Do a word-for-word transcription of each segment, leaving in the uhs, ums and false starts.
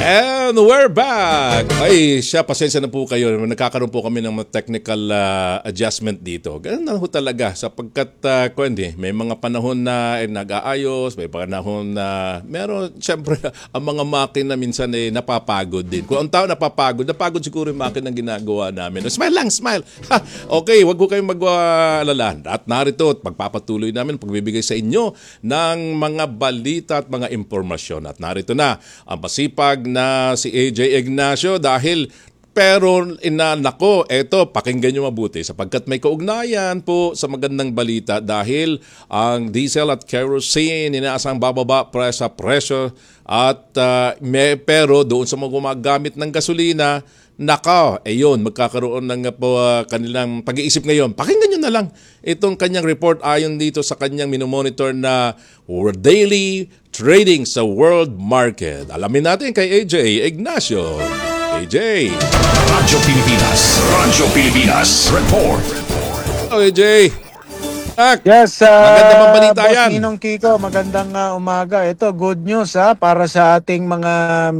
And we're back! Ay, siya, pasensya na po kayo. Nagkakaroon po kami ng technical uh, adjustment dito. Ganun na po talaga. Sapagkat, uh, kundi, may mga panahon na eh, nag-aayos, may panahon na meron, siyempre, ang mga makina minsan eh, napapagod din. Kung ang tao napapagod, napagod siguro yung makina ng ginagawa namin. Smile lang, smile! Ha, okay, wag ko kayong mag-alala. At narito, at magpapatuloy namin pagbibigay sa inyo ng mga balita at mga impormasyon. At narito na, ang pasipag na si A J Ignacio dahil pero inanako, eto, pakinggan nyo mabuti sapagkat may kaugnayan po sa magandang balita dahil ang diesel at kerosene inaasang bababa sa presyo at uh, may, pero doon sa mga gumagamit ng gasolina, naka, ayun, magkakaroon ng po, uh, kanilang pag-iisip ngayon. Pakinggan nyo na lang itong kanyang report ayon dito sa kanyang minomonitor na daily trading sa world market. Alamin natin kay A J Ignacio. A J. Radyo Pilipinas. Radyo Pilipinas. Report. Oh, A J. Ak, yes, uh, magandang mga balita Boss yan. Ninong Kiko, magandang uh, umaga. Ito, good news ha, para sa ating mga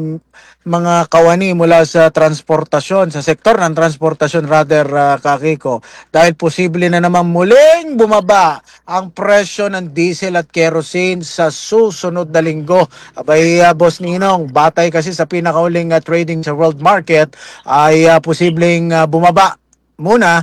mga kawani mula sa transportasyon, sa sektor ng transportasyon rather, uh, Kakiko. Dahil posible na naman muling bumaba ang presyo ng diesel at kerosene sa susunod na linggo. Abay, uh, Boss Ninong, batay kasi sa pinakauling uh, trading sa world market ay uh, posibleng uh, bumaba muna,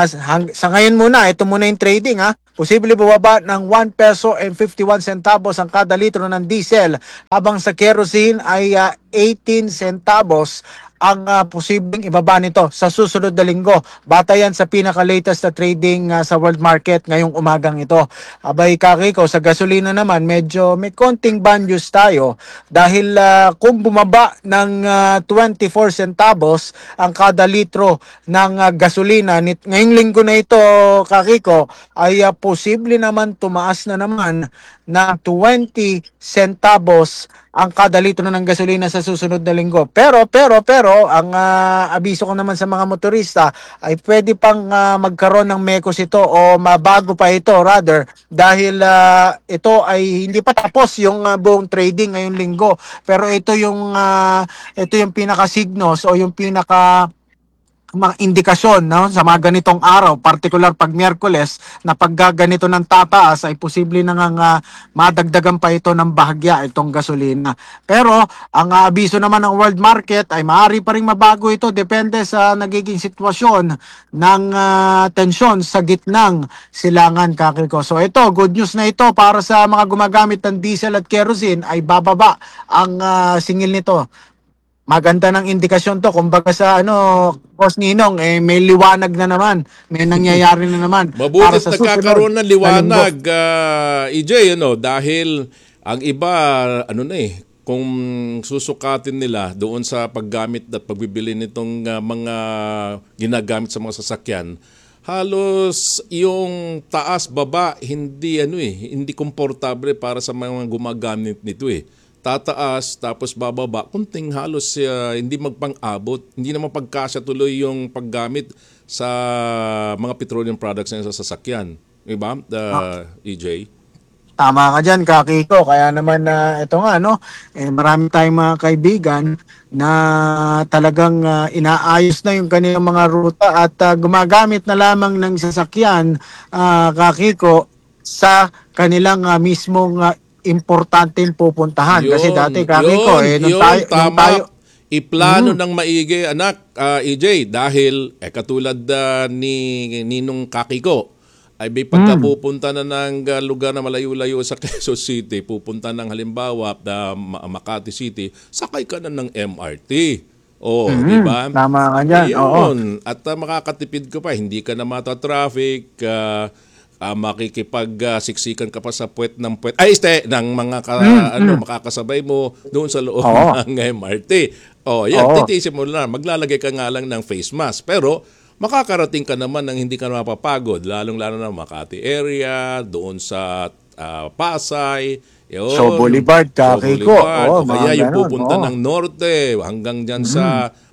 sa ngayon muna, ito muna yung trading ha. Posible bumaba ng one peso and fifty-one centavos ang kada litro ng diesel, habang sa kerosene ay uh, eighteen centavos ang uh, posibleng ibaba nito sa susunod na linggo. Batayan sa pinaka-latest na trading uh, sa world market ngayong umagang ito. Abay, Kakiko, sa gasolina naman, medyo may konting bad news tayo dahil uh, kung bumaba ng uh, twenty-four centavos ang kada litro ng uh, gasolina ngayong linggo na ito, Kakiko, ay uh, posible naman tumaas na naman na twenty centavos ang kada litro ng gasolina sa susunod na linggo. Pero, pero, pero, ang uh, abiso ko naman sa mga motorista ay pwede pang uh, magkaroon ng mekos ito o mabago pa ito rather dahil uh, ito ay hindi pa tapos yung uh, buong trading ngayong linggo. Pero ito yung, uh, ito yung pinaka-signos o yung pinaka mga indikasyon, no, sa mga ganitong araw, particular pag Miyerkules, na pag ganito ng tataas ay posible nang uh, madagdagan pa ito ng bahagya itong gasolina. Pero ang uh, abiso naman ng world market ay maaari pa rin mabago ito depende sa nagiging sitwasyon ng uh, tensyon sa gitnang silangan, Kakiko. So ito, good news na ito para sa mga gumagamit ng diesel at kerosene ay bababa ang uh, singil nito. Maganda ng indikasyon to. Kumbaga sa ano, Boss Ninong, eh, may liwanag na naman. May nangyayari na naman. Mabuti at nagkakaroon ng liwanag, uh, E J, ano, dahil ang iba, ano na eh, kung susukatin nila doon sa paggamit at pagbibili nitong uh, mga ginagamit sa mga sasakyan, halos yung taas baba hindi ano eh, hindi komportable para sa mga gumagamit nito eh. Tataas tapos bababa, kunting halos uh, hindi magpang-abot, hindi na mapagkasya tuloy yung paggamit sa mga petroleum products na sa sasakyan. Diba, uh, ah. E J? Tama ka dyan, Kakiko. Kaya naman na uh, ito nga, no? Eh, marami tayong mga kaibigan na talagang uh, inaayos na yung kanilang mga ruta at uh, gumagamit na lamang ng sasakyan, uh, Kakiko, sa kanilang uh, mismong uh, importante pupuntahan. Yun, kasi dati, Kakiko, eh, nung yun, tayo, tama. Nung tayo iplano mm. ng maigi, anak, uh, E J, dahil eh, katulad uh, ni Ninong Kakiko, ay may pagkapupunta na ng uh, lugar na malayo-layo sa Quezon City, pupunta ng halimbawa uh, Makati City, sakay ka na ng M R T. Oh, mm-hmm. Di ba? Tama ka dyan. Oo. At uh, makakatipid ka pa, hindi ka na mata-traffic, uh, uh, makikipag-siksikan uh, ka pa sa puwet ng puwet. Ay, este, ng mga ka, mm-hmm. ano, makakasabay mo doon sa loob Oo. ng M R T. Oh, yan, Oo. titisin mo na. Maglalagay ka nga lang ng face mask. Pero, makakarating ka naman ng hindi ka mapapagod, lalong-lalo na Makati area, doon sa uh, Pasay, yun, So Boulevard, Kakiko. So, oh, kaya yung pupunta oh. ng norte hanggang dyan mm. sa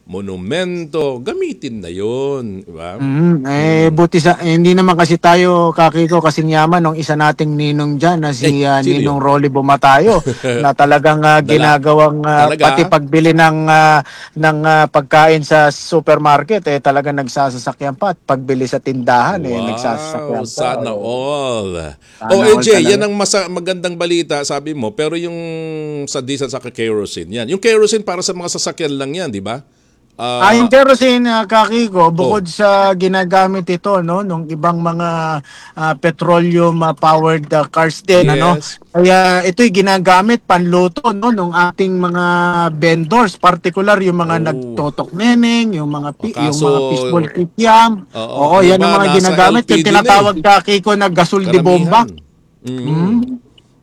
monumento, gamitin na yun. Diba? Mm, eh, buti sa, eh, hindi naman kasi tayo, Kakiko, kasing yaman nung isa nating ninong dyan na si Eh, ah, sino Ninong yun? Rolly Bumatayo na talagang ah, Dala. ginagawang ah, Talaga? pati pagbili ng ah, ng ah, pagkain sa supermarket eh talagang nagsasasakyan pa at pagbili sa tindahan eh Wow, nagsasasakyan pa. sana Eh, all. Oh, sana all A J, yan talaga. ang masa- magandang balita, sabi mo. Pero yung sa diesel sa kerosene, yan. Yung kerosene para sa mga sasakyan lang yan, di ba? Ah, yung Ah, kerosene, uh, Kakiko, oh, bukod sa ginagamit ito, no, nung ibang mga ah, petroleum ah, powered ah, cars din, ano, yes. kaya ito'y ginagamit panluto, no, nung ating mga vendors, particular yung mga Oh, nagtotok neneng, yung mga oh, pi- yung kaso, mga fishball kikiam. oo, Oo, ang yan ang iba mga nasa ginagamit, yung L P G na eh. tinatawag, Kakiko, na gasol de bomba. Karamihan. Mm. Mm.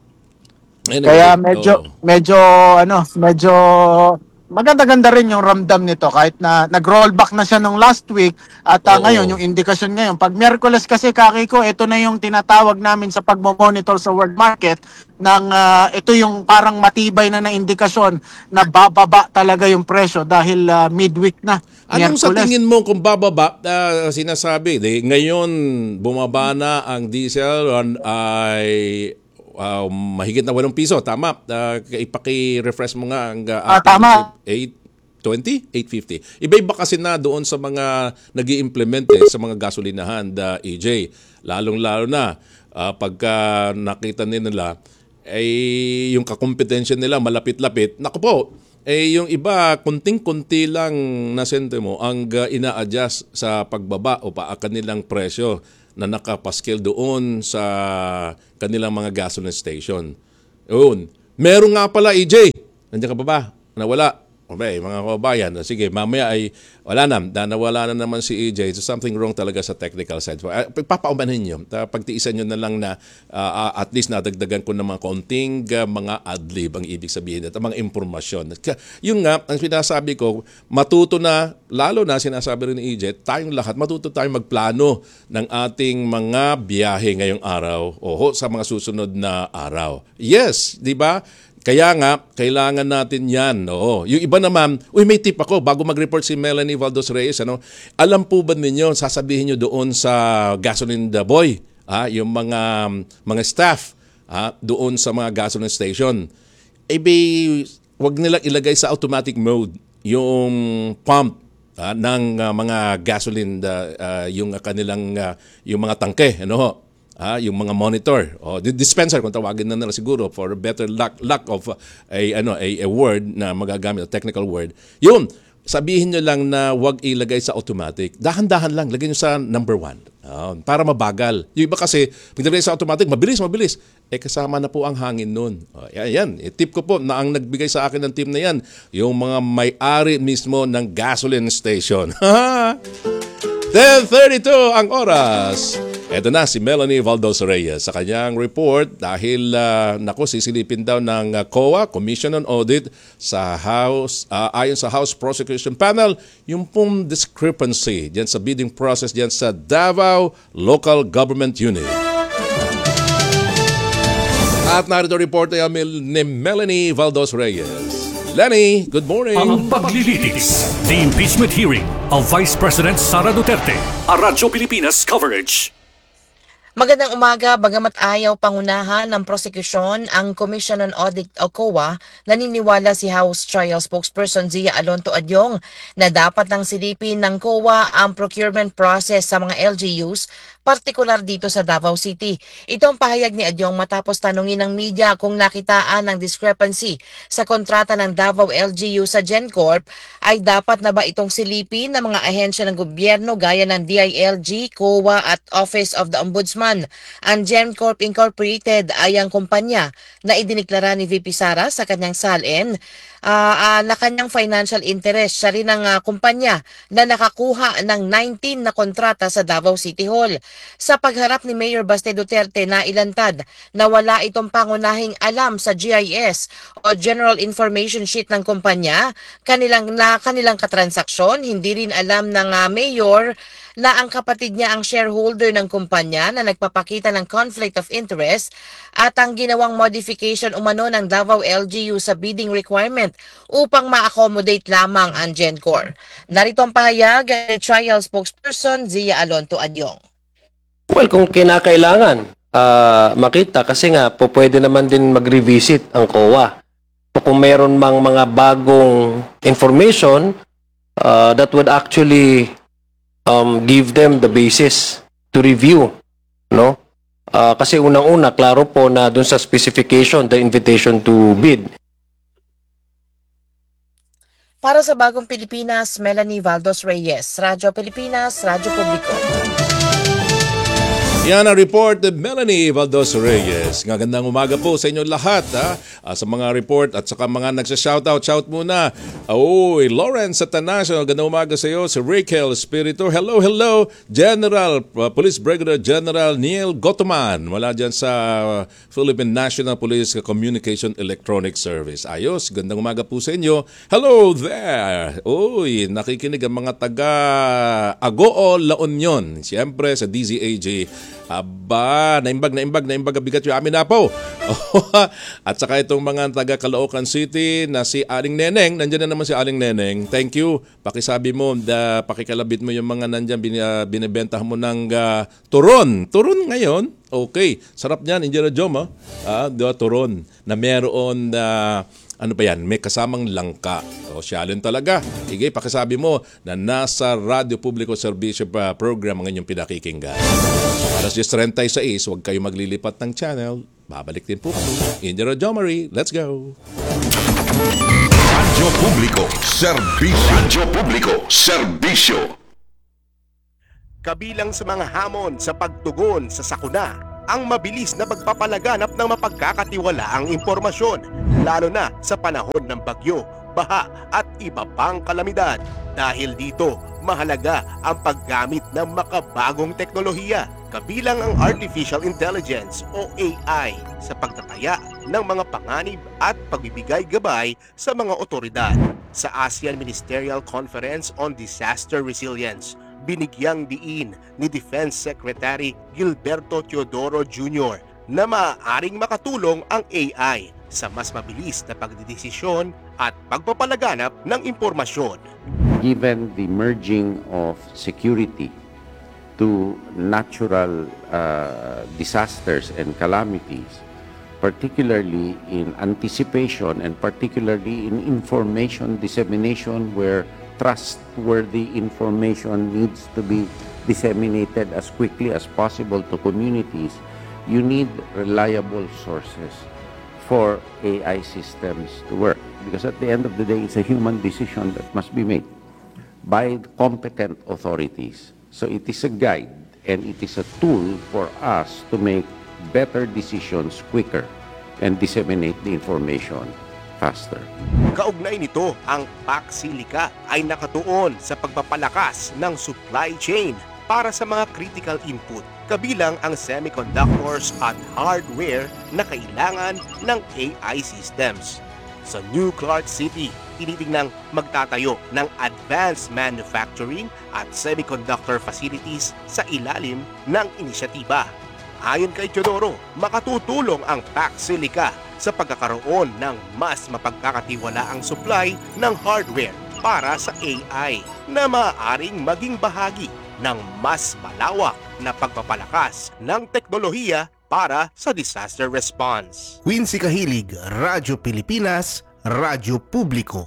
Kaya Anyway, medyo oh. medyo ano, medyo maganda-ganda rin yung ramdam nito kahit na nag-rollback na siya nung last week at ah, ngayon yung Oo. indikasyon ngayon pag Miyerkules kasi Kaki ko ito na yung tinatawag namin sa pagmo-monitor sa world market ng ah, ito yung parang matibay na na indikasyon na bababa talaga yung presyo dahil ah, midweek na Anong sa Miyerkules. tingin mo kung bababa, ah, sinasabi, di, ngayon bumaba na ang diesel on, ay ah, mahigit na walong piso, tama? Uh, ipaki-refresh mo nga ang ah, Ah, ating tama. eight twenty? eight fifty. Iba-iba kasi na doon sa mga nag implement eh, sa mga gasolinahan, the E J. Lalong-lalo na ah, pagka nakita nila ay yung kakompetensya nila malapit-lapit. Naku po, eh yung iba kunting-kunti lang na sentimo ang uh, ina-adjust sa pagbaba o pa kanilang presyo na nakapaskil doon sa kanilang mga gasoline station. Yun. Meron nga pala, E J. Nandiyan ka pa ba? Nawala. Okay, mga kababayan, sige, mamaya ay wala na, da nawala na naman si E J. So something wrong talaga sa technical side. Uh, papaumanhin nyo, Ta- pagtiisan nyo na lang na uh, at least nadagdagan ko ng mga konting uh, mga adlib ang ibig sabihin at mga impormasyon. Ka- Yung nga, ang sinasabi ko, matuto na, lalo na sinasabi rin ni E J, tayong lahat, matuto tayong magplano ng ating mga biyahe ngayong araw o sa mga susunod na araw. Yes, di ba? Kaya nga, kailangan natin yan. Oo. Yung iba naman, uy, may tip ako bago mag-report si Melanie Valdos Reyes. Ano? Alam po ba ninyo, sasabihin nyo doon sa Gasoline the Boy, ah, yung mga mga staff ah, doon sa mga gasoline station, eh, be, wag nilang ilagay sa automatic mode yung pump ah, ng ah, mga gasoline, the, ah, yung kanilang, ah, yung mga tangke. Ano ho? Ah, yung mga monitor o the dispenser kung tawagin na nila siguro for a better lack, lack of uh, a ano a, a word na magagamit, a technical word. Yun, sabihin nyo lang na wag ilagay sa automatic. Dahan-dahan lang, lagay nyo sa number one. Ah, para mabagal. Yung iba kasi, pag nilagay sa automatic, mabilis, mabilis. Eh, kasama na po ang hangin nun. Oh, yan, yan. E, tip ko po na ang nagbigay sa akin ng tip na yan, yung mga may-ari mismo ng gasoline station. ten thirty-two ang oras. Ito na si Melanie Valdos Reyes sa kanyang report dahil uh, naku, sisilipin daw ng uh, C O A, Commission on Audit, sa House, uh, ayon sa House Prosecution Panel, yung pong discrepancy dyan sa bidding process dyan sa Davao Local Government Unit. At narito report ay ni Melanie Valdos Reyes. Lenny, good morning. Ang paglilitis. The impeachment hearing of Vice President Sara Duterte. A Radyo Pilipinas coverage. Magandang umaga, bagamat ayaw pangunahan ng prosekusyon ang Commission on Audit o C O A, naniniwala si House Trial Spokesperson Zia Alonto Adyong na dapat nang silipin ng C O A ang procurement process sa mga L G Us, partikular dito sa Davao City. Ito ang pahayag ni Adyong matapos tanungin ng media kung nakitaan ng discrepancy sa kontrata ng Davao L G U sa GenCorp, ay dapat na ba itong silipin ng mga ahensya ng gobyerno gaya ng D I L G, C O A at Office of the Ombudsman. Ang GenCorp Incorporated ay ang kumpanya na idiniklara ni V P Sara sa kanyang salin uh, uh, na kanyang financial interest. Siya rin ang uh, kumpanya na nakakuha ng nineteen na kontrata sa Davao City Hall. sa pagharap ni Mayor Baste Duterte na ilantad na wala itong pangunahing alam sa G I S o General Information Sheet ng kumpanya, kanilang na kanilang katransaksyon. Hindi rin alam ng uh, Mayor na ang kapatid niya ang shareholder ng kumpanya na nagpapakita ng conflict of interest at ang ginawang modification umano ng Davao L G U sa bidding requirement upang ma-accommodate lamang ang Gencor. Narito ang pahayag ni trial spokesperson Zia Alonto Adyong. Well, kung kinakailangan ah, makita, kasi nga po pwede naman din mag-revisit ang C O A. Kung mayroon mang mga bagong information ah, that would actually um, give them the basis to review, no? Ah, kasi unang-una, klaro po na dun sa specification, the invitation to bid, Para sa Bagong Pilipinas, Melanie Valdos Reyes, Radyo Pilipinas, Radyo Publiko. Yan ang report ni Melanie Valdos Reyes. Magandang umaga po sa inyo lahat, ha? Ah, sa mga report at saka mga nagsa-shoutout. Shout muna. Oy, Lawrence Atanasio, magandang umaga sa iyo. Si Raquel Espiritu. Hello, hello. General, uh, Police Brigadier General Neil Gotoman. Wala dyan sa Philippine National Police Communication Electronic Service. Ayos, gandang umaga po sa inyo. Hello there. Uy, nakikinig ang mga taga Agoo, La Union. Siyempre sa D Z A G. Aba, naimbag, naimbag, naimbag bigat yung amin na po. At saka itong mga taga Caloocan City na si Aling Neneng. Nandiyan na naman si Aling Neneng. Thank you. Pakisabi mo, da, pakikalabit mo yung mga nandiyan, bin, uh, binibentahan mo ng uh, turon. Turon ngayon. Okay. Sarap niyan, Indiana Jom, ha? Ah, diba, turon. Na meron na... Uh, ano ba yan? May kasamang langka. O, siyalin talaga. Igay, pakisabi mo na nasa Radio Publico Servicio pa program ang inyong pinakikinggan. Alas diyes treinta y seis, huwag kayo maglilipat ng channel. Babalik din po kami. Indira Jomari, let's go! Radyo Publico, Serbisyo. Radyo Publico, Serbisyo. Kabilang sa mga hamon sa pagtugon sa sakuna, ang mabilis na pagpapalaganap ng mapagkakatiwalaang impormasyon, lalo na sa panahon ng bagyo, baha at iba pang kalamidad. Dahil dito, mahalaga ang paggamit ng makabagong teknolohiya, kabilang ang Artificial Intelligence o A I sa pagtataya ng mga panganib at pagbibigay gabay sa mga otoridad. Sa ASEAN Ministerial Conference on Disaster Resilience, binigyang diin ni Defense Secretary Gilberto Teodoro Junior na maaaring makatulong ang A I sa mas mabilis na pagdidesisyon at pagpapalaganap ng impormasyon. Given the merging of security to natural uh, disasters and calamities, particularly in anticipation and particularly in information dissemination where trustworthy information needs to be disseminated as quickly as possible to communities, you need reliable sources for A I systems to work. Because at the end of the day, it's a human decision that must be made by competent authorities. So it is a guide and it is a tool for us to make better decisions quicker and disseminate the information faster. Kaugnay nito, ang Paxilica ay nakatuon sa pagpapalakas ng supply chain para sa mga critical input, kabilang ang semiconductors at hardware na kailangan ng A I systems. Sa New Clark City, tinitingnang magtatayo ng advanced manufacturing at semiconductor facilities sa ilalim ng inisyatiba. Ayon kay Teodoro, makatutulong ang Paxilica sa pagkakaroon ng mas mapagkakatiwalaang supply ng hardware para sa A I na maaaring maging bahagi ng mas malawak na pagpapalakas ng teknolohiya para sa disaster response. Quincy Kahilig, Radyo Pilipinas, Radyo Publiko.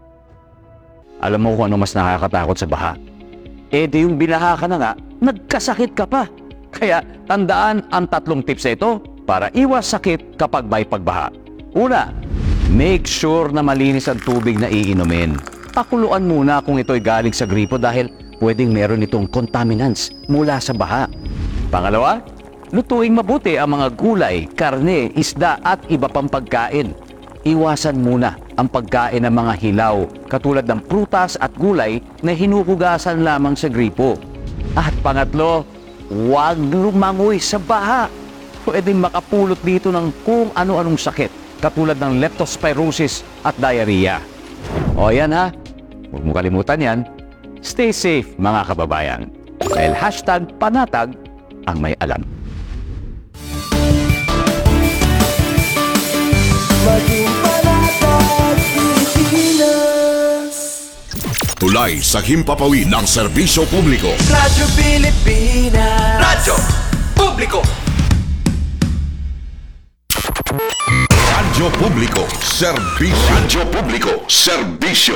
Alam mo kung ano mas nakakatakot sa baha? Eh di yung binaha ka na nga, nagkasakit ka pa. Kaya tandaan ang tatlong tips na ito para iwas sakit kapag may pagbaha. Una, make sure na malinis ang tubig na iinumin. Pakuluan muna kung ito'y galing sa gripo dahil pwedeng meron itong contaminants mula sa baha. Pangalawa, lutuing mabuti ang mga gulay, karne, isda at iba pang pagkain. Iwasan muna ang pagkain ng mga hilaw katulad ng prutas at gulay na hinuhugasan lamang sa gripo. At pangatlo, huwag lumangoy sa baha. Pwedeng makapulot dito ng kung ano-anong sakit katulad ng leptospirosis at diarrhea. O yan ha, huwag mo kalimutan yan. Stay safe mga kababayan. Dahil hashtag panatag ang may alam. Tulay sa himpapawid ng serbisyo publiko. Radyo Pilipinas. Radyo Publiko. Radyo Publiko, serbisyo. Radyo Publiko, serbisyo.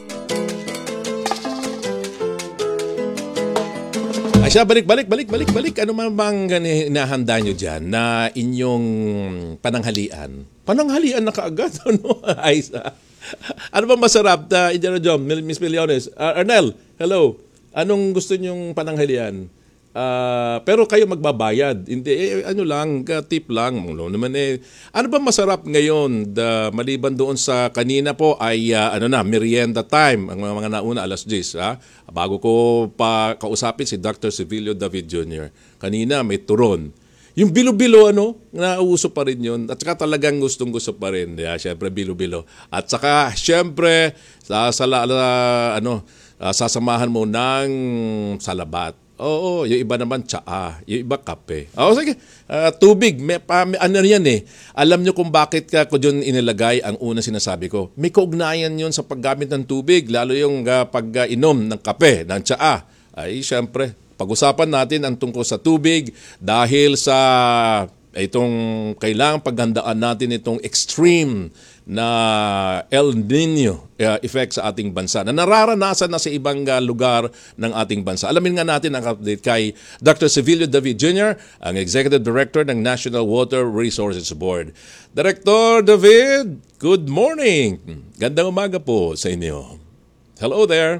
Ay siya, balik, balik, balik, balik, balik. Ano man bang gani- hinahanda nyo dyan na inyong pananghalian? Pananghalian na kaagad, ano? Ay, sa... Ano ba masarap na Indiana John, Miss Millones? Uh, Arnel, hello. Anong gusto nyong pananghalian? Uh, pero kayo magbabayad. Hindi, eh, ano lang, tip lang. Mulo naman eh. Ano ba masarap ngayon? The, maliban doon sa kanina po ay uh, ano na, merienda time. Ang mga, mga nauna, alas diyes. Ha? Bago ko pa kausapin si Doctor Sevilio David Junior Kanina may turon. Yung bilo-bilo, ano, nauuso pa rin yun. At saka talagang gustong-gusto pa rin. Yeah, syempre, bilo-bilo. At saka, syempre, sa, sa, ano, uh, sasamahan mo ng salabat. Oo, yung iba naman, tsaa. Yung iba, kape. Oo, sige. Uh, tubig. May, pa, may, ano yan eh. Alam nyo kung bakit ka ko dyan inilagay ang una sinasabi ko. May kaugnayan yun sa paggamit ng tubig. Lalo yung uh, pag-inom ng kape, ng tsaa. Ay, syempre, pag-usapan natin ang tungkol sa tubig dahil sa itong kailangang paghandaan natin itong extreme na El Nino uh, effect sa ating bansa na nararanasan na sa ibang uh, lugar ng ating bansa. Alamin nga natin ang update kay Doctor Sevilio David Junior, ang Executive Director ng National Water Resources Board. Director David, good morning. Gandang umaga po sa inyo. Hello there.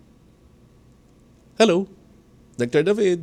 Hello. Doctor David.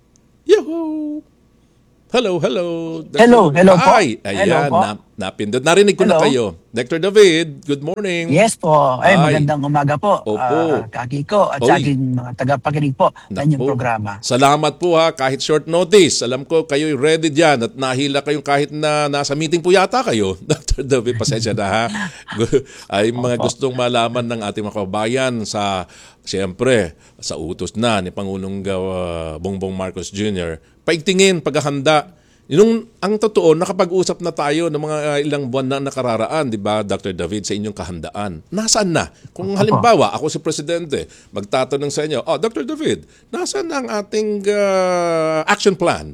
Yoo-hoo! Hello, hello. Doctor Hello, hello po. Ay, ayan, Hello po. na, napindot. Narinig ko na Hello. kayo. Doctor David, good morning. Yes po. Ay, Ay. magandang umaga po. Opo. Ah, Kakiko at Oy. sa ating mga tagapakinig po ng inyong Naku. programa. Salamat po ha, kahit short notice. Alam ko kayo'y ready dyan at nahila kayong kahit na nasa meeting po yata kayo. Doctor David, pasensya na ha. Gu- Ay mga gustong malaman ng ating mga kababayan sa, siyempre, sa utos na ni Pangulong uh, Bongbong Marcos Junior Paigtingin, paghahanda. Yung, ang totoo, nakapag-usap na tayo ng mga uh, ilang buwan na nakararaan, di ba, Doctor David, sa inyong kahandaan. Nasaan na? Kung halimbawa, ako si Presidente, magtatanong sa inyo, oh, Doctor David, nasaan na ang ating uh, action plan?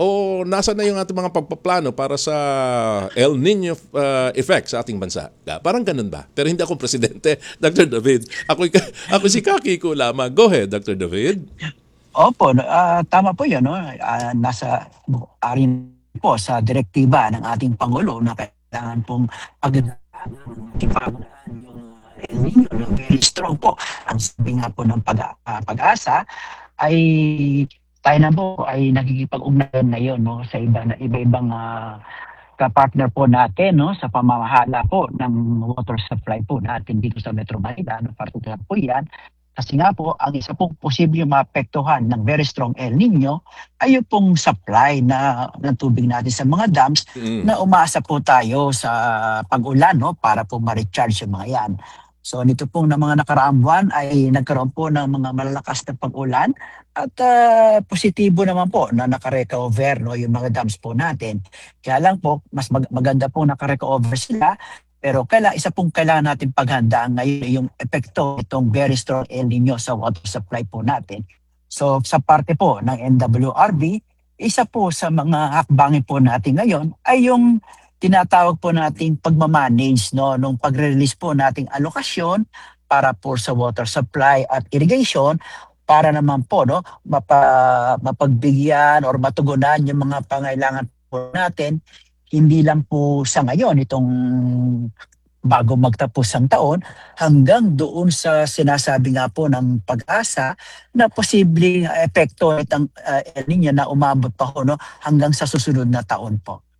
O nasaan na yung ating mga pagpaplano para sa El Nino uh, effect sa ating bansa? Parang ganun ba? Pero hindi ako Presidente, Doctor David. Ako, ako si Kaki ko lamang. Go ahead, Doctor David. Opo, no, ah, tama po yun. No? Ah, nasa arin po sa direktiba ng ating Pangulo na kailangan pong pagdadaan ng pagdadaan yung El Nino, no? Very strong po. Ang sabi nga po ng pag, ah, pag-asa ay tayo na po ay nakikipag-ugnayan na yun no? Sa iba, na, iba-ibang uh, ka-partner po natin no? Sa pamamahala po ng water supply po natin dito sa Metro Manila. No? Particular po yan. Kasi nga po, ang isa pong posibleng maapektuhan ng very strong El Nino ay yung pong supply na, ng tubig natin sa mga dams Mm. na umaasa po tayo sa pag-ulan no, para po ma-recharge yung mga yan. So nito pong na mga nakaraang buwan ay nagkaroon po ng mga malalakas na pag-ulan at uh, positibo naman po na nakarecover no, yung mga dams po natin. Kaya lang po, mas mag- maganda po nakarecover sila. Pero kaila, isa pong kailangan natin paghandaan ngayon yung epekto itong very strong El Nino sa water supply po natin. So sa parte po ng N W R B, isa po sa mga hakbangin po natin ngayon ay yung tinatawag po nating pagmamanage no, nung pagre-release po nating alokasyon para po sa water supply at irrigation para naman po no, mapa, mapagbigyan or matugunan yung mga pangailangan po natin. Hindi lang po sa ngayon, itong bago magtapos ang taon, hanggang doon sa sinasabi nga po ng pag-asa na posibleng epekto itong uh, El Nino na umabot pa ho no, hanggang sa susunod na taon po.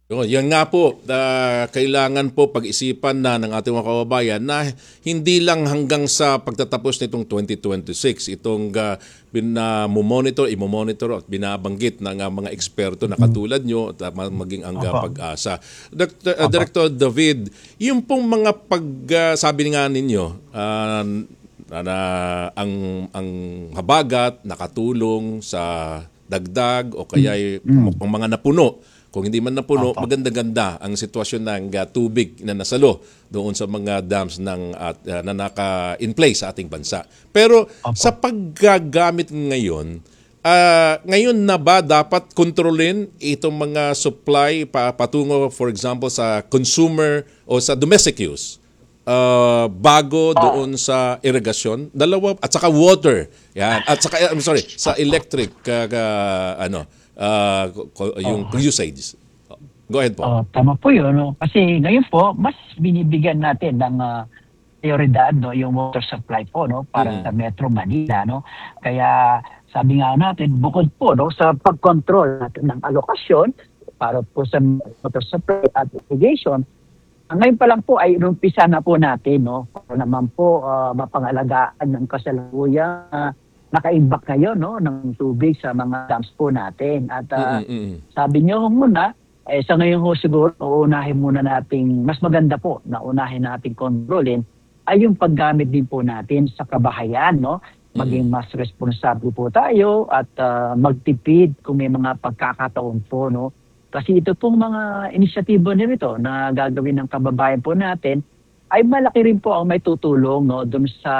Yun, yan nga po, ah, kailangan po pag-isipan na ng ating mga kababayan na hindi lang hanggang sa pagtatapos nitong twenty twenty-six, itong uh, binamonitor, imomonitor at binabanggit ng uh, mga eksperto na katulad nyo at uh, maging ang uh, pag-asa. Doctor uh, Director David, yung pong mga pag, uh, sabi nga ninyo, uh, na ang, ang habagat nakatulong sa dagdag o kaya mm. ang mga napuno. Kung hindi man napuno, Opo. maganda-ganda ang sitwasyon ng uh, tubig na nasalo doon sa mga dams ng at uh, na naka-in place sa ating bansa. Pero Opo. sa paggagamit ngayon, uh, ngayon na ba dapat kontrolin itong mga supply pa, patungo for example sa consumer o sa domestic use? Uh, bago doon sa irrigation, dalawa at saka water. Yan. At saka I'm sorry, sa electric uh, uh, ano Uh, yung oh. usage. Go ahead po. Oh, tama po yun. No? Kasi ngayon po, mas binibigyan natin ng uh, prioridad no, yung water supply po no, para mm. sa Metro Manila. No? Kaya sabi nga natin, bukod po no, sa pag-control natin ng alokasyon para po sa water supply at irrigation, ngayon pa lang po ay inumpisa na po natin no, para naman po uh, mapangalagaan ng kasalukuyang uh, naka-imbak ngayon no, ng tubig sa mga dams po natin. At uh, mm-hmm. sabi niyo muna, eh, sa ngayon ho siguro, uunahin muna nating, mas maganda po na unahin nating kontrolin ay yung paggamit din po natin sa kabahayan. No? Maging mas responsable po tayo at uh, magtipid kung may mga pagkakataon po. No? Kasi ito pong mga inisyatibo nito na gagawin ng kababayan po natin ay malaki rin po ang may tutulong no, dun sa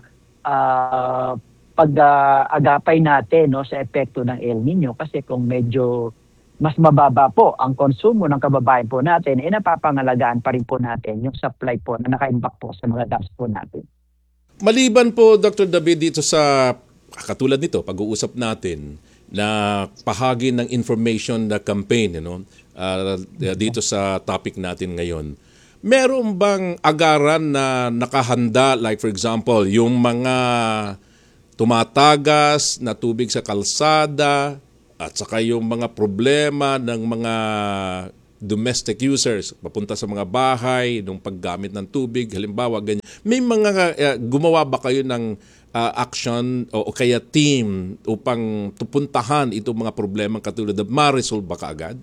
uh, pag-agapay uh, natin no, sa epekto ng El Nino kasi kung medyo mas mababa po ang konsumo ng kababayan po natin, eh napapangalagaan pa rin po natin yung supply po na naka-imbak po sa mga dams po natin. Maliban po, Doctor David, dito sa katulad nito, pag-uusap natin na pahagi ng information na campaign you know, uh, dito sa topic natin ngayon, meron bang agaran na nakahanda, like for example, yung mga tumatagas na tubig sa kalsada at saka yung mga problema ng mga domestic users papunta sa mga bahay ng paggamit ng tubig, halimbawa ganyan. May mga uh, gumawa ba kayo ng uh, action o, o kaya team upang tupuntahan itong mga problema katulad na ma-resolve ba kaagad?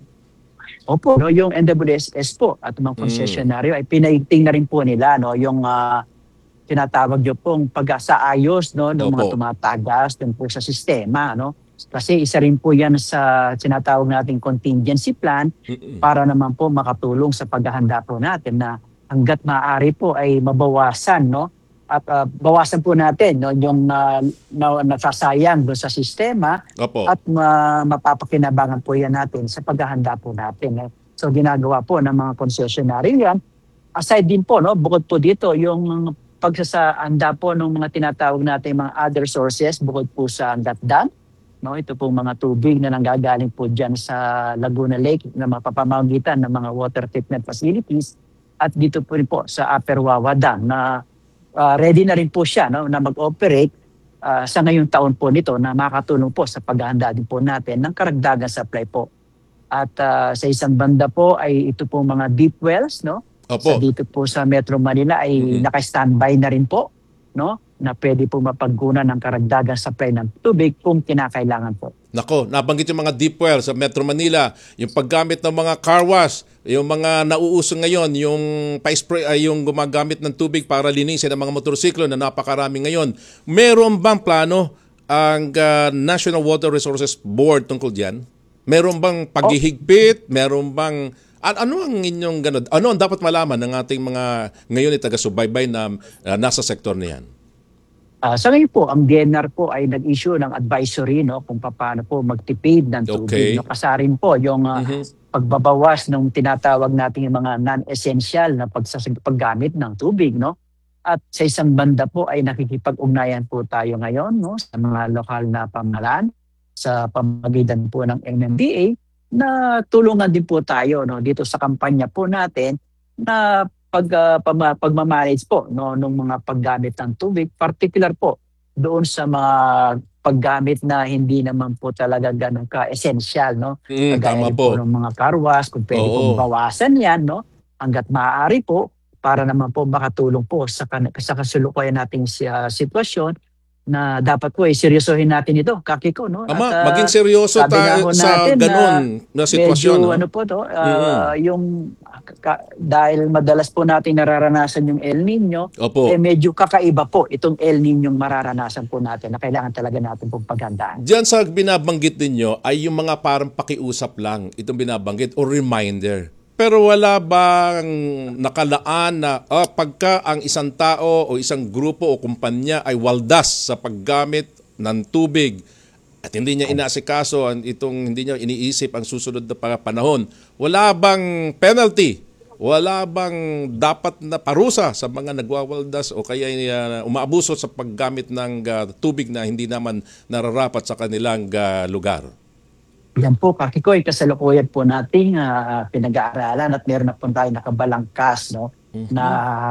Opo, no, yung N W S S po at mga konsesyonaryo mm. ay pinaigting na rin po nila no, yung uh, tinatawag nyo pong pag-asaayos no, ng mga tumatagas dun po sa sistema. No? Kasi isa rin po yan sa tinatawag nating contingency plan Mm-mm. para naman po makatulong sa paghahanda po natin na hanggat maaari po ay mabawasan. No? At uh, bawasan po natin no, yung uh, na, nasasayang doon sa sistema Opo. At uh, mapapakinabangan po yan natin sa paghahanda po natin. Eh. So ginagawa po ng mga concessionary yan. Aside din po, no, bukod po dito, yung pagsasahanda po ng mga tinatawag natin mga other sources bukod po sa Gatdan. No, ito pong mga tubig na nanggagaling po dyan sa Laguna Lake na mapapamagitan ng mga water treatment facilities at dito po rin po sa Upper Wawa Dam na uh, ready na rin po siya no, na mag-operate uh, sa ngayong taon po nito na makatulong po sa paghahanda din po natin ng karagdagan supply po. At uh, sa isang banda po ay ito po mga deep wells no. Opo. Sa dito po sa Metro Manila ay mm-hmm. naka-standby na rin po no na pwede po mapagkunan ng karagdagan supply ng tubig kung kinakailangan po. Nako, nabanggit yung mga deep well sa Metro Manila, yung paggamit ng mga car wash, yung mga nauuso ngayon, yung pa-spray ay yung gumagamit ng tubig para linisin ang mga motorsiklo na napakarami ngayon. Meron bang plano ang uh, National Water Resources Board tungkol diyan? Meron bang paghihigpit? Meron bang ano ang inyong ganun? Ano ang dapat malaman ng ating mga ngayon ay taga-subaybay na uh, nasa sektor niyan? Uh, sa ngayon po, ang D N R po ay nag-issue ng advisory no, kung paano po magtipid ng tubig. Okay. No, kasarin po yung uh, mm-hmm. pagbabawas ng tinatawag natin yung mga non-essential na pagsasag- paggamit ng tubig. No? At sa isang banda po ay nakikipag-ugnayan po tayo ngayon no, sa mga lokal na pamahalaan sa pamamagitan po ng M M D A na tulungan din po tayo no dito sa kampanya po natin na pag uh, pag pagmamanage po no ng mga paggamit ng tubig, particular po doon sa mga paggamit na hindi naman po talaga ganun ka-essential, no? Mm, Kagaya tama rin po. po ng mga car wash, kung pwede Oo. pong bawasan yan, no? Hanggat maaari po, para naman po makatulong po sa, kan- sa kasulukuyan nating si- ah, sitwasyon na dapat po, eh, seryosohin natin ito, Kakiko, no? Ama, ah, maging seryoso sabi nga tayo ho sa natin na ganun na sitwasyon. medyo no? ano po to, ah, yung ka- dahil madalas po natin nararanasan yung El Nino, Opo. eh medyo kakaiba po itong El Nino yung mararanasan po natin na kailangan talaga natin pong paghandaan. Diyan sa binabanggit ninyo ay yung mga parang pakiusap lang itong binabanggit o reminder. Pero wala bang nakalaan na ah, pagka ang isang tao o isang grupo o kumpanya ay waldas sa paggamit ng tubig at hindi niya inaasikaso ang itong hindi niya iniisip ang susunod na pa- panahon, wala bang penalty? Wala bang dapat na parusa sa mga nagwawaldas o kaya uh, umaabuso sa paggamit ng uh, tubig na hindi naman nararapat sa kanilang uh, lugar? Yan po, Kakikoy, kasalukuyan po nating ah, pinag-aaralan at meron na po tayo nakabalangkas, no? Na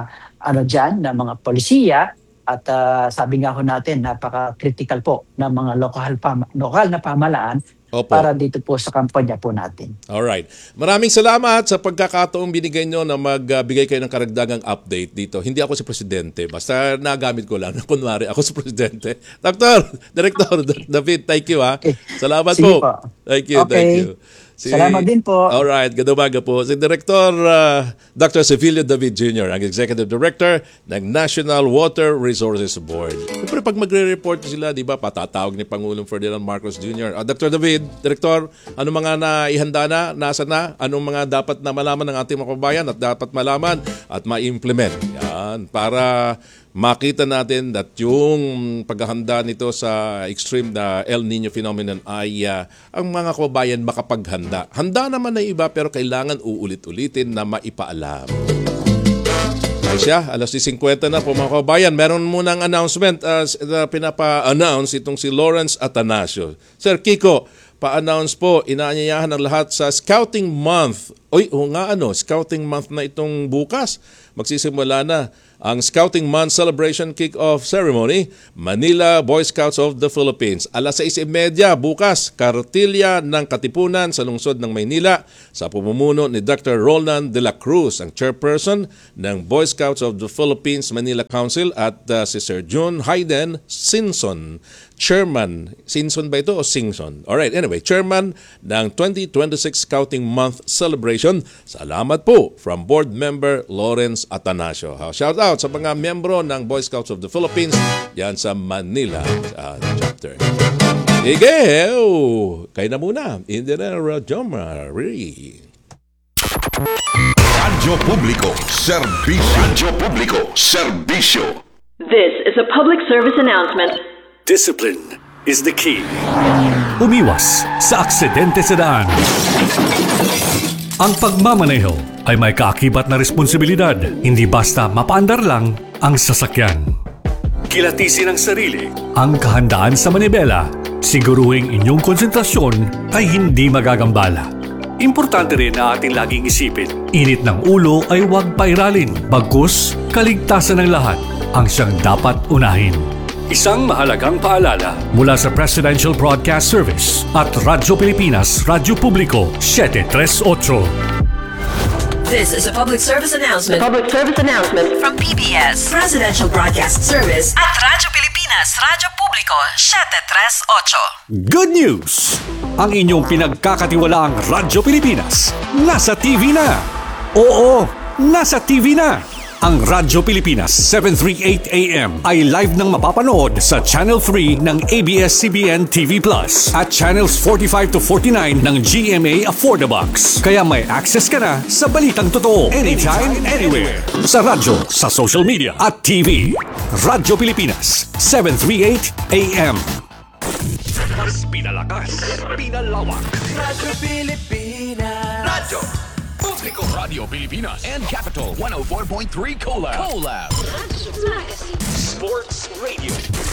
ano dyan, na mga polisiya at ah, sabi nga ho natin, napaka-critical po ng mga lokal, pam- lokal na pamalaan Opo. para dito po sa kampanya po natin. Alright. Maraming salamat sa pagkakataong binigay nyo na magbigay kayo ng karagdagang update dito. Hindi ako si Presidente. Basta nagamit ko lang. Kunwari, ako si Presidente. Doctor, Director David, thank you ha. Okay. Salamat Sige po. po. Thank you, Okay. thank you. Si, Salamat din po. Alright, ganda umaga po. Si Director uh, Doctor Sevilio David Junior, ang Executive Director ng National Water Resources Board. Siyempre, pag magre-report sila, di ba, patatawag ni Pangulong Ferdinand Marcos Junior Uh, Doctor David, Director, ano mga naihanda na, nasa na, anong mga dapat na malaman ng ating mga kababayan at dapat malaman at ma-implement. Yan, para makita natin that yung paghahanda nito sa extreme na El Nino phenomenon ay uh, ang mga kababayan makapaghanda. Handa naman na iba pero kailangan uulit-ulitin na maipaalam. Ay siya, alas fifty na po mga kababayan. Meron munang announcement as uh, pinapa-announce itong si Lawrence Atanasio. Sir Kiko, pa-announce po, inaanyayahan ng lahat sa Scouting Month. Oy, o nga ano, Scouting Month na itong bukas. Magsisimula na ang Scouting Month Celebration Kick-Off Ceremony, Manila Boy Scouts of the Philippines. alas sais trenta bukas, Kartilya ng Katipunan sa lungsod ng Maynila sa pamumuno ni Doctor Roland de la Cruz, ang chairperson ng Boy Scouts of the Philippines Manila Council at uh, si Sir June Hayden Sinson, chairman. Sinson ba ito o Singson? Alright, anyway, chairman ng twenty twenty-six Scouting Month Celebration. Salamat po from board member Lawrence Atanasio. Shout out sa mga miyembro ng Boy Scouts of the Philippines yan sa Manila uh, chapter. Sige, oh, kayo na muna. Indira Jomari. Radyo Publiko, serbisyo. Radyo Publiko, serbisyo. This is a public service announcement. Discipline is the key. Umiwas sa aksidente sa daan. Ang pagmamaneho ay may kaakibat na responsibilidad, hindi basta mapaandar lang ang sasakyan. Kilatisin ang sarili, ang kahandaan sa manibela, siguruhing inyong konsentrasyon ay hindi magagambala. Importante rin na ating laging isipin, init ng ulo ay huwag pairalin, bagkus kaligtasan ng lahat ang siyang dapat unahin. Isang mahalagang paalala mula sa Presidential Broadcast Service at Radyo Pilipinas, Radyo Publiko, seven thirty-eight. This is a public service announcement. Public service announcement From P B S, Presidential Broadcast Service at Radyo Pilipinas, Radyo Publiko, seven thirty-eight. Good news! Ang inyong pinagkakatiwalaang Radyo Pilipinas nasa T V na. Oo, nasa T V na. Ang Radyo Pilipinas seven thirty-eight A M ay live nang mapapanood sa Channel three ng A B S C B N T V Plus at Channels forty-five to forty-nine ng G M A Affordabox. Kaya may access ka na sa balitang totoo anytime, anywhere. Sa radyo, sa social media at T V. Radyo Pilipinas seven thirty-eight A M. Mas pinalakas, pinalawak. Radyo Pilipinas. Radyo Publiko, Radio Pilipinas and Capital one oh four point three Collab. Collab. Sports Radio.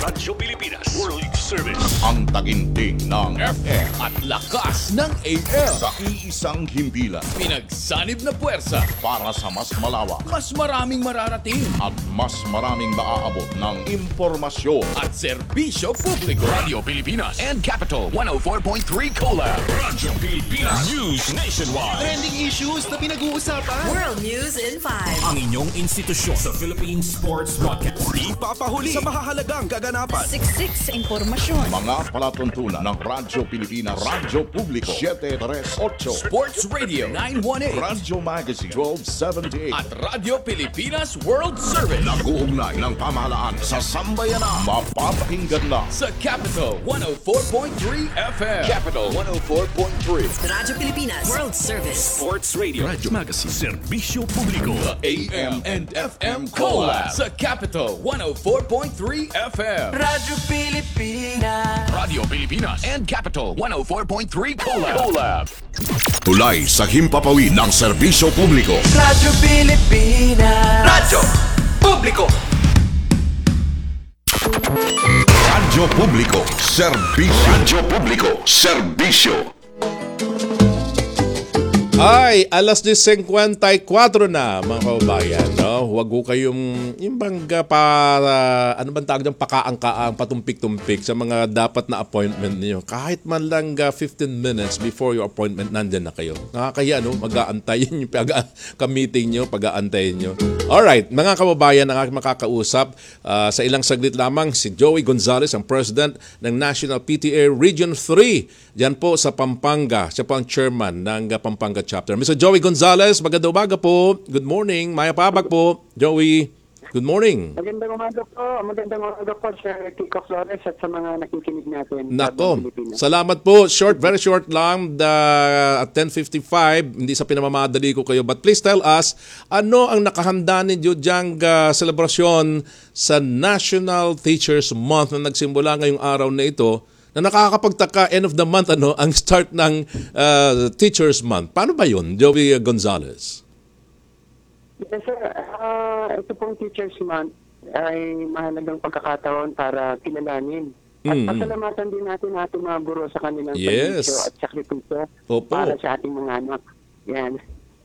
Radyo Pilipinas World Service. Ang taginting ng F M at lakas ng A M. sa iisang himpilan Pinagsanib na puwersa para sa mas malawak mas maraming mararating at mas maraming maaabot ng impormasyon. at serbisyo publiko. Radio Pilipinas and Capital one oh four point three Collab. Radyo Pilipinas News Nationwide. Trending issues na pinag-uusapan. World News in five. Ang inyong institusyon sa Philippine Sports Broadcast. Di papahuli sa mahahalagang kaganapan. Siksik sa impormasyon. Mga palatuntunan ng Radyo Pilipinas, Radyo Publiko seven three eight, Sports Radio nine one eight Radyo Magazine twelve seventy-eight at Radio Pilipinas World Service Nag-uugnay ng pamahalaan sa sambayanan. Mapapakinggan na sa Capital one oh four point three F M. Capital one oh four point three. Radyo Pilipinas World Service. Sports Radio. Radyo Magazine. Serbisyo Publiko. A M and F M Collab sa Capital one oh four point three F M. Radyo Pilipinas. Radio Pilipinas and Capital one oh four point three Collab. Collab. tulay sa himpapawid ng serbisyo publiko. Radyo Pilipinas. Radyo Publiko. Radyo Publiko, serbisyo. Radyo Publiko, serbisyo. Ay, alas diyes singkwenta y kuwatro na mga kababayan, no? Huwag ko kayong yung bangga para ano bang tawag ng pakaang-kaang patumpik-tumpik sa mga dapat na appointment niyo. Kahit man lang uh, fifteen minutes before your appointment nandiyan na kayo. Nakakahiya, no? Mag-aantayin yung pag-meeting niyo, pag-aantayin niyo. Alright, mga kababayan, ang aking makakausap uh, sa ilang saglit lamang si Joey Gonzales, ang President ng National P T A Region three. Diyan po sa Pampanga. Siya po ang chairman ng uh, Pampanga Chapter. Mister Joey Gonzales, magandang umaga po. Good morning. Maya Pabag po. Joey, good morning. Magandang umaga po. Magandang umaga po, Sir Kiko Flores at sa mga nakikinig natin. Nako, salamat po. Short, very short lang. The, at ten fifty-five, hindi sa pinamamadali ko kayo. But please tell us, ano ang nakahanda ninyo diyang uh, selebrasyon sa National Teachers Month na nagsimula ngayong araw na ito, na nakakapagtaka, end of the month, ano, ang start ng uh, Teachers Month. Paano ba yun, Joey Gonzales? Yes, sir. Uh, ito pong Teachers Month ay mahalagang pagkakataon para kilalanin. At Mm-hmm. pasalamatan din natin ating mga guro sa kanilang Yes. servisyo at sakripisyo Opo. para sa ating mga anak. Yan.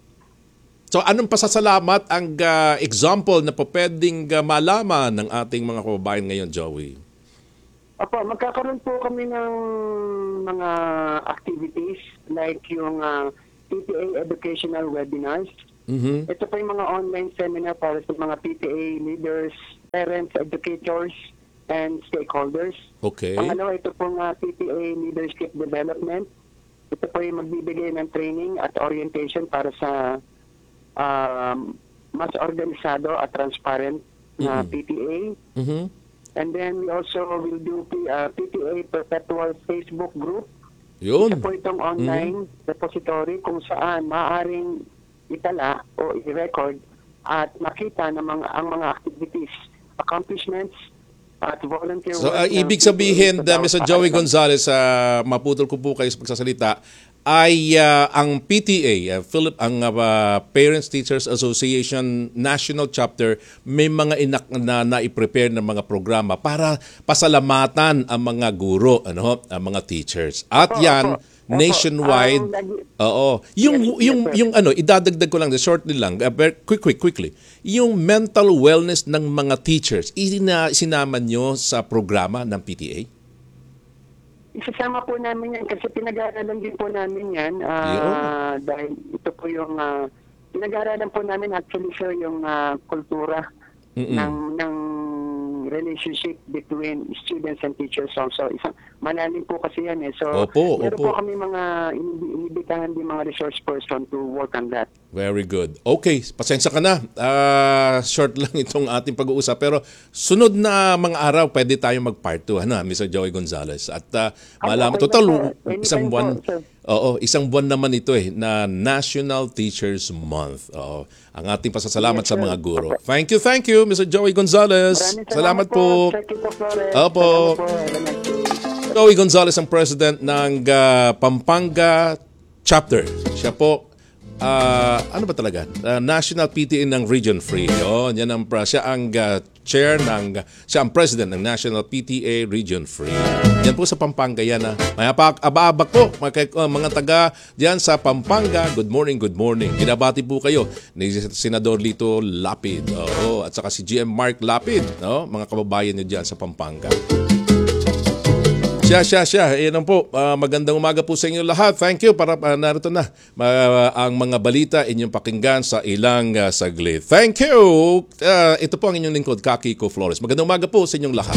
So anong pasasalamat ang uh, example na po pwedeng uh, malaman ng ating mga kababayan ngayon, Joey? Opo, magkakaroon po kami ng mga activities like yung uh, P T A educational webinars. Mm-hmm. Ito po yung mga online seminar para sa mga P T A leaders, parents, educators, and stakeholders. Okay. Pangalawa, ito po nga P T A leadership development. Ito po yung magbibigay ng training at orientation para sa um, mas organisado at transparent na Mm-hmm. P T A. Mm-hmm. And then we also will do uh, P T A Perpetual Facebook group. Yun. Ito po itong online repository kung saan maaaring itala o i-record at makita ng mga, ang mga activities, accomplishments, at volunteer So work uh, ng ibig P T A sabihin, sa uh, bawat Mister Joey paaralan. Gonzales, uh, maputol ko po kayo sa pagsasalita, ay uh, ang P T A, uh, Philip, ang uh, Parents Teachers Association National Chapter, may mga inak na na-prepare ng mga programa para pasalamatan ang mga guro, ano, ang mga teachers. At Opo, yan, opo. nationwide. Opo, ang- Oo. Yung Yes, yes, yung sir. yung ano, idadagdag ko lang, shortly lang, uh, very quick quick quickly. Yung mental wellness ng mga teachers, isina, sinama nyo sa programa ng P T A? Isasama po namin yan kasi pinag-aaralan din po namin yan. ah, dahil ito po yung uh, pinag-aaralan po namin actually sir yung ah, kultura Mm-mm. ng ng relationship between students and teachers also. Isang malalim po kasi yan eh. So Opo, meron opo. po kami mga inibi- inibitahan din mga resource person to work on that. Very good. Okay, pasensya ka na. Ah, short lang itong ating pag-uusap. Pero sunod na mga araw, pwede tayo mag-part two, ano, Mister Joey Gonzales. At ah, malaman, okay total, lang, sir. isang Anytime buwan, po, sir. oo, isang buwan naman ito eh, na National Teachers Month. Oo, ang ating pasasalamat Yes, sa sir. mga guro. Thank you, thank you, Mister Joey Gonzales. Maraming Salamat po. Sir Kiko Flores. Opo. Salamat po. Have a nice day. Joey Gonzales ang president ng ah, Pampanga Chapter. Siya po ah, ano ba talaga? Ah, National P T A ng Region Free. Yun, yan ang, siya ang ah, chair ng, siya ang president ng National P T A Region Free. Yan po sa Pampanga yan. Ah. May aba-abak po mga, uh, mga taga diyan sa Pampanga. Good morning, good morning. Binabati po kayo ni Senador Lito Lapid. Oo, at saka si G M Mark Lapid, no? Mga kababayan niyo diyan sa Pampanga. Siya, siya, siya. Ayan po. Uh, magandang umaga po sa inyo lahat. Thank you. Para uh, narito na uh, ang mga balita inyong pakinggan sa ilang uh, saglit. Thank you. Uh, ito po ang inyong lingkod, Kiko Flores. Magandang umaga po sa inyong lahat.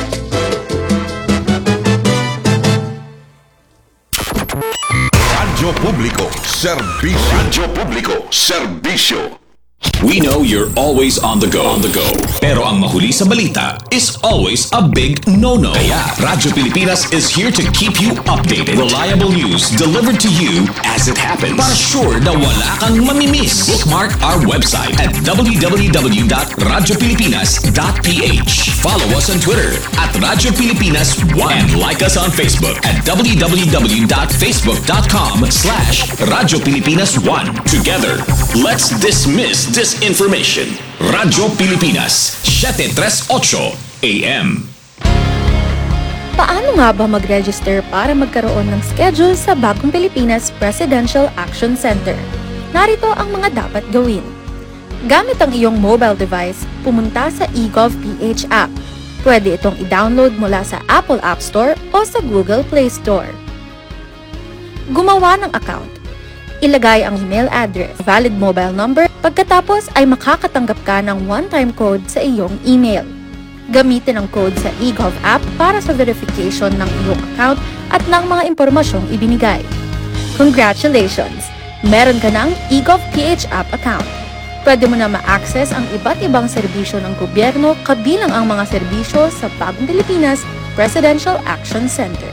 Radyo Publiko, serbisyo. Radyo Publiko, serbisyo. We know you're always on the go. On the go. Pero ang mahuli sa balita is always a big no-no. Kaya Radyo Pilipinas is here to keep you updated. Reliable news delivered to you as it happens. Para sure na wala kang mamimiss. Bookmark our website at w w w dot radyo pilipinas dot p h. Follow us on Twitter at Radyo Pilipinas one. And like us on Facebook at w w w dot facebook dot com slash Radyo Pilipinas one. Together, let's dismiss disinformation. Radyo Pilipinas, seven thirty-eight A M. Paano nga ba mag-register para magkaroon ng schedule sa Bagong Pilipinas Presidential Action Center? Narito ang mga dapat gawin. Gamit ang iyong mobile device, pumunta sa eGovPH app. Pwede itong i-download mula sa Apple App Store o sa Google Play Store. Gumawa ng account. Ilagay ang email address, valid mobile number, pagkatapos ay makakatanggap ka ng one-time code sa iyong email. Gamitin ang code sa eGov app para sa verification ng iyong account at ng mga impormasyong ibinigay. Congratulations! Meron ka ng eGovPH app account. Pwede mo na ma-access ang iba't ibang serbisyo ng gobyerno kabilang ang mga serbisyo sa Bagong Pilipinas Presidential Action Center.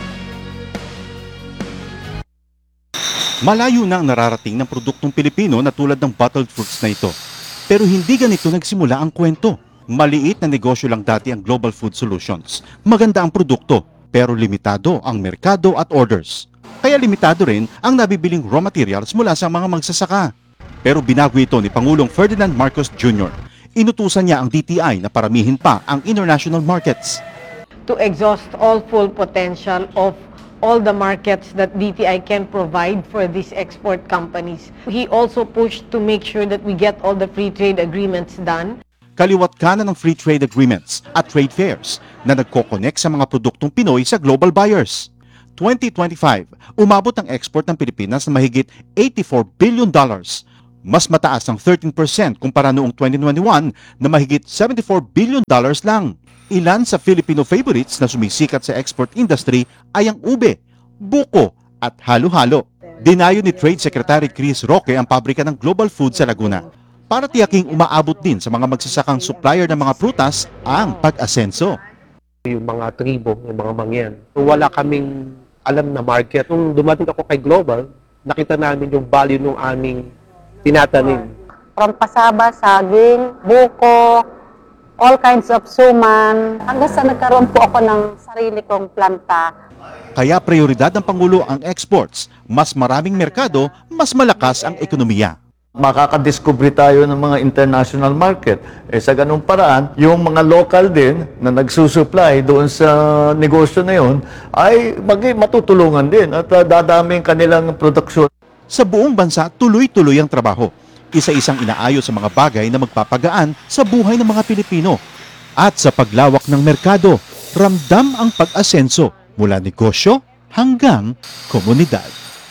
Malayo na ang nararating ng produktong Pilipino na tulad ng bottled fruits na ito. Pero hindi ganito nagsimula ang kwento. Maliit na negosyo lang dati ang Global Food Solutions. Maganda ang produkto, pero limitado ang merkado at orders. Kaya limitado rin ang nabibiling raw materials mula sa mga magsasaka. Pero binago ito ni Pangulong Ferdinand Marcos Junior Inutusan niya ang D T I na paramihin pa ang international markets. To exhaust all full potential of all the markets that D T I can provide for these export companies. He also pushed to make sure that we get all the free trade agreements done. Kaliwat kanan ng free trade agreements at trade fairs na nagko-connect sa mga produktong Pinoy sa global buyers. twenty twenty-five, umabot ang export ng Pilipinas na mahigit eighty-four billion dollars. Mas mataas ang thirteen percent kumpara noong twenty twenty-one na mahigit seventy-four billion dollars lang. Ilan sa Filipino favorites na sumisikat sa export industry ay ang ube, buko at halo-halo. Dinayo ni Trade Secretary Chris Roque ang pabrika ng Global Food sa Laguna para tiyaking umaabot din sa mga magsasakang supplier ng mga prutas ang pag-asenso. Yung mga tribo, yung mga mangyan, wala kaming alam na market. Nung dumating ako kay Global, nakita namin yung value ng aming tinatanim. From pasaba, saging, buko, all kinds of suman, hanggang sa nagkaroon po ako ng sarili kong planta. Kaya prioridad ng Pangulo ang exports. Mas maraming merkado, mas malakas ang ekonomiya. Makakadiscover tayo ng mga international market. Eh sa ganung paraan, yung mga local din na nagsusupply doon sa negosyo na yun ay mag- matutulungan din at uh, dadaming kanilang produksyon. Sa buong bansa, tuloy-tuloy ang trabaho. Isa-isang inaayos sa mga bagay na magpapagaan sa buhay ng mga Pilipino. At sa paglawak ng merkado, ramdam ang pag-asenso mula negosyo hanggang komunidad.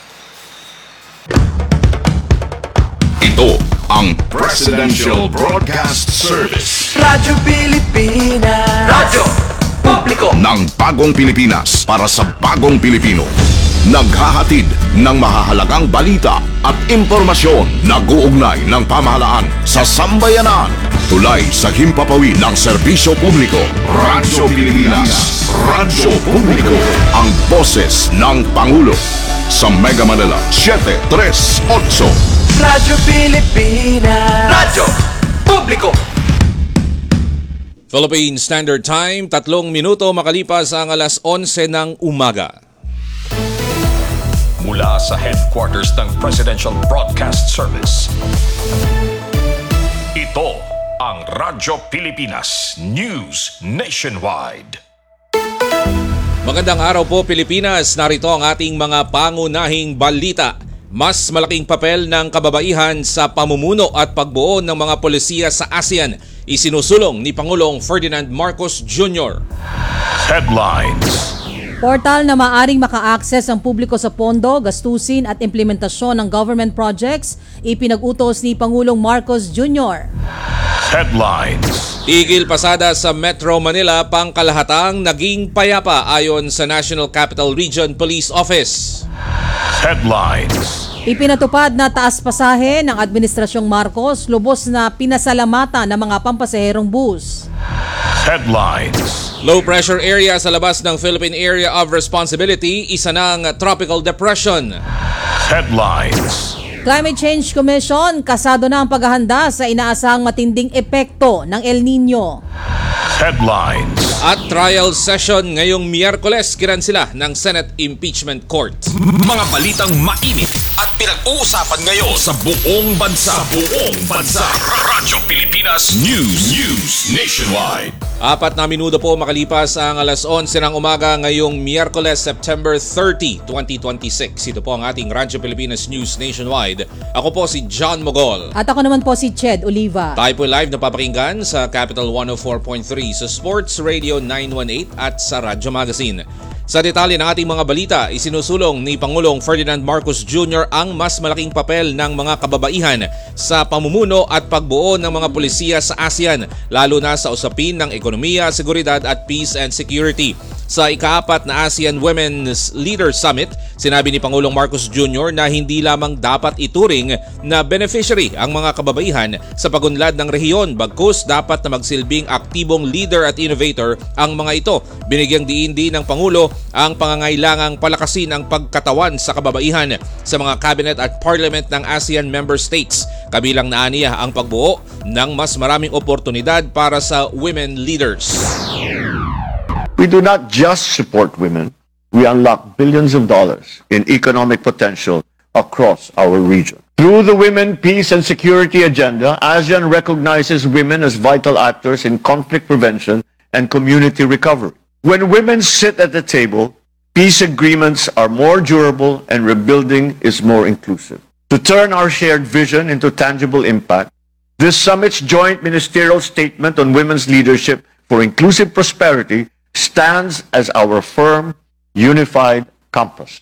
Ito ang Presidential Broadcast Service. Radyo Pilipinas. Radyo Publiko ng Bagong Pilipinas para sa Bagong Pilipino. Naghahatid ng mahahalagang balita at impormasyon na guugnay ng pamahalaan sa sambayanan. Tulay sa himpapawid ng serbisyo publiko. Radyo Pilipinas. Radyo Publiko. Ang boses ng Pangulo. Sa Mega Manila, seven thirty-eight. Radyo Pilipinas. Radyo Publiko. Philippine Standard Time, tatlong minuto makalipas ang alas onse ng umaga. Mula sa headquarters ng Presidential Broadcast Service. Ito ang Radyo Pilipinas News Nationwide. Magandang araw po Pilipinas, narito ang ating mga pangunahing balita. Mas malaking papel ng kababaihan sa pamumuno at pagbuo ng mga polisiya sa ASEAN, isinusulong ni Pangulong Ferdinand Marcos Junior Headlines. Portal na maaring maka-access ang publiko sa pondo, gastusin at implementasyon ng government projects, ipinag-utos ni Pangulong Marcos Junior Headlines. Tigil pasada sa Metro Manila pangkalahatang naging payapa ayon sa National Capital Region Police Office. Headlines. Ipinatupad na taas pasahe ng Administrasyong Marcos, lubos na pinasalamatan ng mga pampasaherong bus. Headlines. Low pressure area sa labas ng Philippine Area of Responsibility, isa ng tropical depression. Headlines. Climate Change Commission, kasado na ang paghahanda sa inaasahang matinding epekto ng El Nino. Headlines. At trial session ngayong Miyerkules, kinansila ng Senate Impeachment Court. Mga balitang mainit at pinag-uusapan ngayon sa buong bansa. Sa buong bansa. Radyo Pilipinas News. News Nationwide. Apat na minuto po makalipas ang alas onse ng umaga ngayong Miyerkules, September thirtieth, twenty twenty-six. Ito po ang ating Radyo Pilipinas News Nationwide. Ako po si John Mogol. At ako naman po si Ched Oliva. Tayo po live na papakinggan sa Capital one oh four point three, sa Sports Radio nine one eight at sa Radyo Magazine. Sa detalye ng ating mga balita, isinusulong ni Pangulong Ferdinand Marcos Junior ang mas malaking papel ng mga kababaihan sa pamumuno at pagbuo ng mga polisiya sa ASEAN, lalo na sa usapin ng ekonomiya, seguridad at peace and security. Sa ikaapat na ASEAN Women's Leaders Summit, sinabi ni Pangulong Marcos Junior na hindi lamang dapat ituring na beneficiary ang mga kababaihan sa pagunlad ng rehiyon, bagkus dapat na magsilbing aktibong leader at innovator ang mga ito. Binigyang diin din ng Pangulo ang pangangailangang palakasin ang pagkatawan sa kababaihan sa mga cabinet at parliament ng ASEAN member states. Kabilang na aniya ang pagbuo ng mas maraming oportunidad para sa women leaders. We do not just support women, we unlock billions of dollars in economic potential across our region. Through the Women, Peace and Security Agenda, ASEAN recognizes women as vital actors in conflict prevention and community recovery. When women sit at the table, peace agreements are more durable and rebuilding is more inclusive. To turn our shared vision into tangible impact, this summit's joint ministerial statement on women's leadership for inclusive prosperity stands as our firm, unified compass.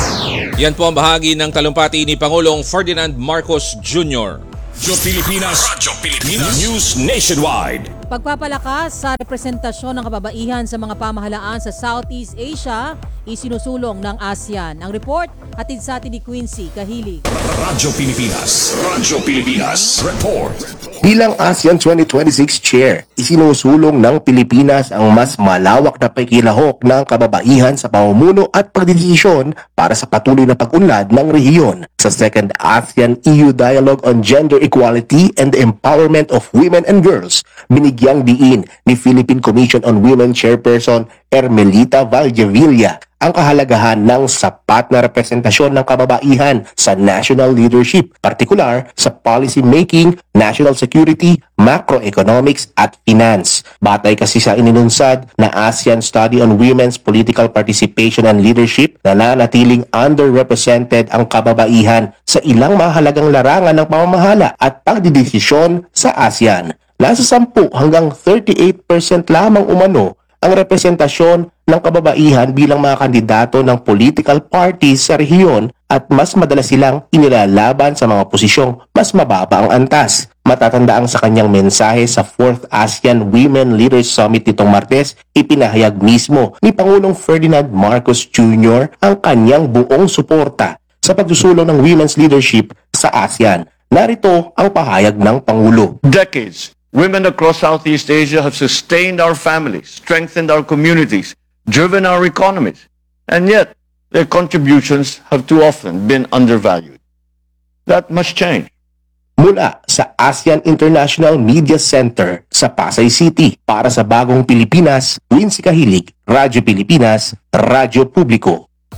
Yan po ang bahagi ng talumpati ni Pangulong Ferdinand Marcos Junior Radyo Pilipinas. Radyo Pilipinas News Nationwide. Pagpapalakas sa representasyon ng kababaihan sa mga pamahalaan sa Southeast Asia, isinusulong ng ASEAN. Ang report, hatid sa atin ni Quincy Kahilig. Radyo Pilipinas. Radyo Pilipinas. Report. Bilang ASEAN twenty twenty-six Chair, isinusulong ng Pilipinas ang mas malawak na pakikilahok ng kababaihan sa pamumuno at pagdedesisyon para sa patuloy na pag-unlad ng rehiyon. Sa second ASEAN E U Dialogue on Gender Equality and the Empowerment of Women and Girls, binigyang diin ni Philippine Commission on Women Chairperson Ermelita Valdevilla ang kahalagahan ng sapat na representasyon ng kababaihan sa national leadership, partikular sa policy making, national security, macroeconomics at finance. Batay kasi sa inilunsad na ASEAN Study on Women's Political Participation and Leadership, na nanatiling underrepresented ang kababaihan sa ilang mahalagang larangan ng pamamahala at pagdidesisyon sa ASEAN. Nasa ten hanggang thirty-eight percent lamang umano ang representasyon ng kababaihan bilang mga kandidato ng political parties sa rehiyon at mas madalas silang inilalaban sa mga posisyong mas mababa ang antas. Matatandaang sa kanyang mensahe sa fourth ASEAN Women Leaders Summit nitong Martes, ipinahayag mismo ni Pangulong Ferdinand Marcos Junior ang kanyang buong suporta sa pagsusulong ng women's leadership sa ASEAN. Narito ang pahayag ng Pangulo. Decades, women across Southeast Asia have sustained our families, strengthened our communities, driven our economies, and yet their contributions have too often been undervalued. That must change. Mula sa ASEAN International Media Center sa Pasay City, para sa Bagong Pilipinas, Quincy Kahilig, Radyo Pilipinas, Radyo Publiko.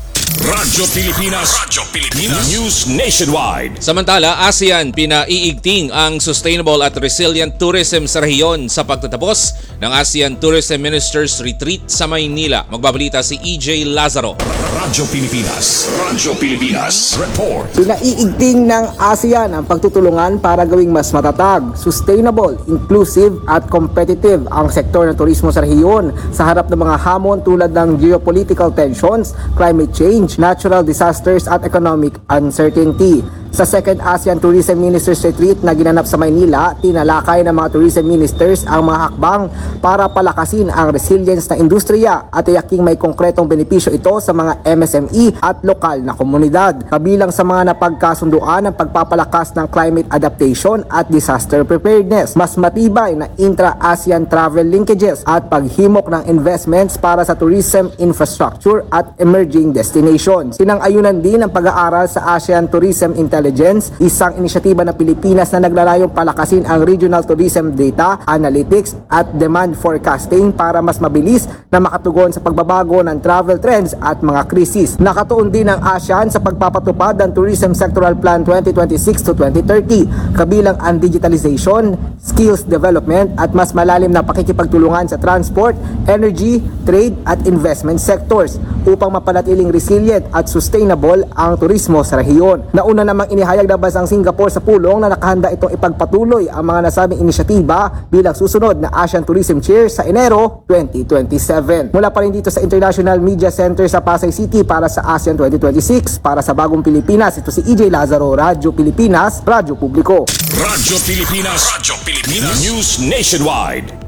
Radyo Pilipinas. Radyo Pilipinas. News Nationwide. Samantala, ASEAN pinaiigting ang sustainable at resilient tourism sa rehiyon sa pagtatapos ng ASEAN Tourism Ministers Retreat sa Maynila. Magbabalita si E J Lazaro. Radyo Pilipinas. Radyo Pilipinas. Report. Pinaiigting ng ASEAN ang pagtutulungan para gawing mas matatag, sustainable, inclusive at competitive ang sektor ng turismo sa rehiyon sa harap ng mga hamon tulad ng geopolitical tensions, climate change, natural disasters at economic uncertainty. Sa second ASEAN Tourism Ministers Retreat na ginanap sa Maynila, tinalakay ng mga tourism ministers ang mga hakbang para palakasin ang resilience ng industriya at tiyaking may konkretong benepisyo ito sa mga M S M E at lokal na komunidad. Kabilang sa mga napagkasunduan ang pagpapalakas ng climate adaptation at disaster preparedness, mas matibay na intra-ASEAN travel linkages at paghimok ng investments para sa tourism infrastructure at emerging destinations. Sinang-ayunan din ang pag-aaral sa ASEAN Tourism Intelligence, isang inisyatiba ng Pilipinas na naglalayong palakasin ang regional tourism data, analytics at demand forecasting para mas mabilis na makatugon sa pagbabago ng travel trends at mga krisis. Nakatuon din ang ASEAN sa pagpapatupad ng Tourism Sectoral Plan twenty twenty-six to twenty thirty, kabilang ang digitalization, skills development at mas malalim na pakikipagtulungan sa transport, energy, trade at investment sectors upang mapanatiling resilient at sustainable ang turismo sa rehiyon. Nauna namang inihayag na bansang Singapore sa pulong na nakahanda itong ipagpatuloy ang mga nasabing inisyatiba bilang susunod na ASEAN Tourism Chair sa Enero twenty twenty-seven. Mula pa rin dito sa International Media Center sa Pasay City para sa ASEAN twenty twenty-six, para sa Bagong Pilipinas, ito si E J Lazaro, Radyo Pilipinas, Radyo Publiko. Radyo Pilipinas. Radyo Pilipinas. News Nationwide.